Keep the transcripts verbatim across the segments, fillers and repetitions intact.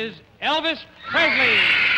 is Elvis Presley.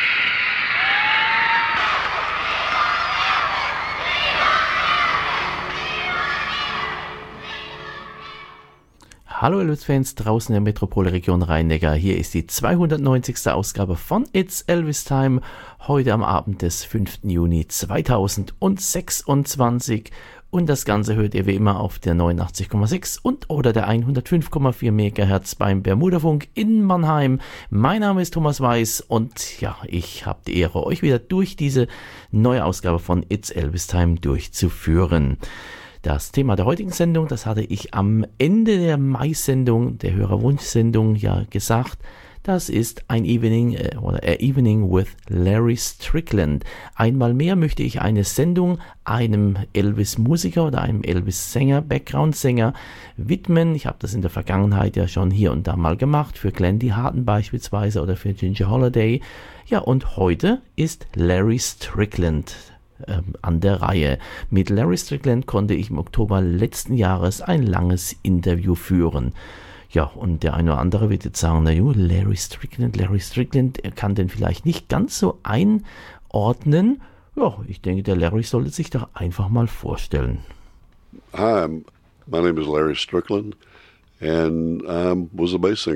Hallo Elvis-Fans draußen in der Metropolregion Rhein-Neckar. Hier ist die zweihundertneunzigste Ausgabe von It's Elvis Time. Heute am Abend des fünften Juni zweitausendsechsundzwanzig. Und das Ganze hört ihr wie immer auf der neunundachtzig Komma sechs und oder der hundertfünf Komma vier Megahertz beim Bermudafunk in Mannheim. Mein Name ist Thomas Weiß und ja, ich habe die Ehre, euch wieder durch diese neue Ausgabe von It's Elvis Time durchzuführen. Das Thema der heutigen Sendung, das hatte ich am Ende der Mai-Sendung, der Hörerwunsch-Sendung ja gesagt, das ist ein Evening äh, oder a Evening with Larry Strickland. Einmal mehr möchte ich eine Sendung einem Elvis-Musiker oder einem Elvis-Sänger, Background-Sänger widmen. Ich habe das in der Vergangenheit ja schon hier und da mal gemacht, für Glendy Harton beispielsweise oder für Ginger Holiday. Ja, und heute ist Larry Strickland an der Reihe. Mit Larry Strickland konnte ich im Oktober letzten Jahres ein langes Interview führen. Ja, und der eine oder andere wird jetzt sagen, na jo, Larry Strickland, Larry Strickland, er kann den vielleicht nicht ganz so einordnen. Ja, ich denke, der Larry sollte sich doch einfach mal vorstellen. Hi, my name is Larry Strickland and I was a bass singer